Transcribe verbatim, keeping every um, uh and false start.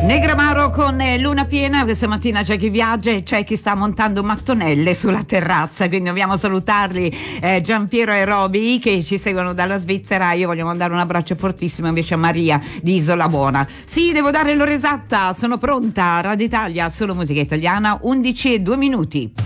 Negramaro con Luna piena. Questa mattina c'è chi viaggia e c'è chi sta montando mattonelle sulla terrazza, quindi dobbiamo salutarli, eh, Giampiero e Roby che ci seguono dalla Svizzera. Io voglio mandare un abbraccio fortissimo invece a Maria di Isola Buona. Sì, devo dare l'ora esatta, sono pronta. Radio Italia, solo musica italiana, undici e due minuti.